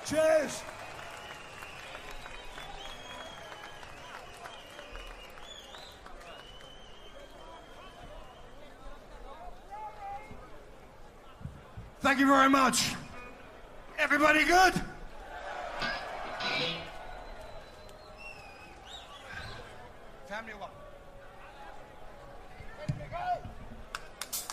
Cheers! Thank you very much. Everybody good? Family one. Ready to go?